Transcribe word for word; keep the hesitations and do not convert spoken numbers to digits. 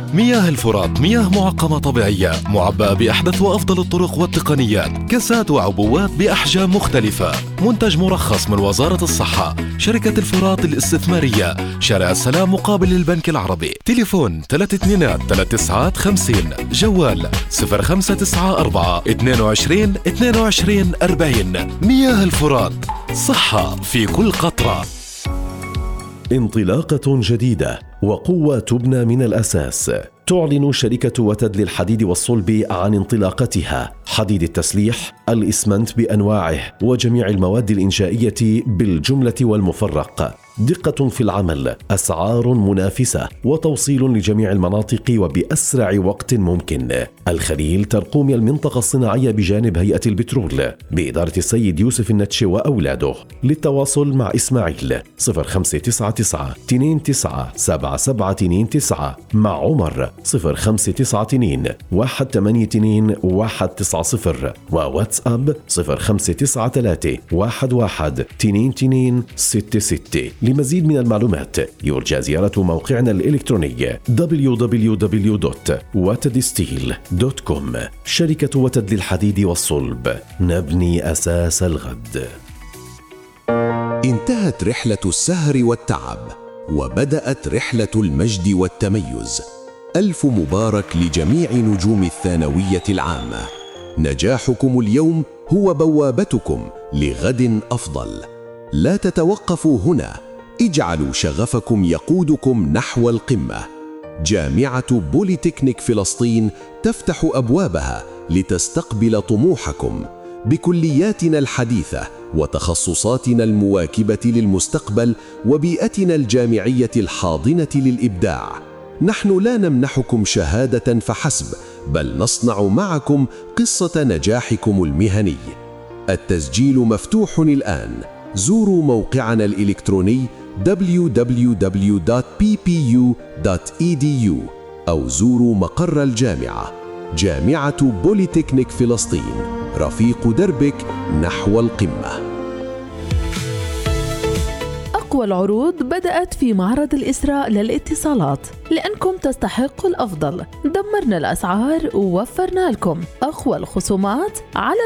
مياه الفرات مياه معقمة طبيعية معبأة بأحدث وأفضل الطرق والتقنيات، كاسات وعبوات بأحجام مختلفة. منتج مرخص من وزارة الصحة. شركة الفرات الاستثمارية، شارع السلام مقابل البنك العربي. تليفون ثلاثة اثنين ثلاثة تسعة خمسين. جوال صفر خمسة تسعة أربعة اثنين وعشرين اثنين وعشرين أربعين. مياه الفرات، صحة في كل قطرة. انطلاقة جديدة وقوة تبنى من الأساس. تعلن شركة وتد للحديد والصلب عن انطلاقتها. حديد التسليح، الإسمنت بأنواعه وجميع المواد الإنشائية بالجملة والمفرق. دقة في العمل، أسعار منافسة، وتوصيل لجميع المناطق وبأسرع وقت ممكن. الخليل ترقومي المنطقة الصناعية بجانب هيئة البترول بإدارة السيد يوسف النتشي وأولاده. للتواصل مع إسماعيل صفر خمسة تسعة تسعة اثنين تسعة سبعة سبعة اثنين تسعة، مع عمر صفر خمسة تسعة اثنين واحد ثمانية اثنين واحد تسعة صفر، وواتساب صفر خمسة تسعة ثلاثة واحد واحد اثنين اثنين ستة ستة. لمزيد من المعلومات يرجى زيارة موقعنا الإلكتروني دبليو دبليو دبليو دوت وتد ستيل دوت كوم. شركة وتد للحديد والصلب، نبني أساس الغد. انتهت رحلة السهر والتعب وبدأت رحلة المجد والتميز. ألف مبارك لجميع نجوم الثانوية العامة. نجاحكم اليوم هو بوابتكم لغد أفضل. لا تتوقفوا هنا، اجعلوا شغفكم يقودكم نحو القمة. جامعة بوليتكنيك فلسطين تفتح أبوابها لتستقبل طموحكم بكلياتنا الحديثة وتخصصاتنا المواكبة للمستقبل وبيئتنا الجامعية الحاضنة للإبداع. نحن لا نمنحكم شهادة فحسب، بل نصنع معكم قصة نجاحكم المهني. التسجيل مفتوح الآن. زوروا موقعنا الإلكتروني دبليو دبليو دبليو دوت بي بي يو دوت إي دي يو أو زوروا مقر الجامعة. جامعة بوليتكنيك فلسطين، رفيق دربك نحو القمة. أقوى العروض بدأت في معرض الإسراء للاتصالات، لأنكم تستحقوا الأفضل. دمرنا الأسعار ووفرنا لكم أقوى الخصومات على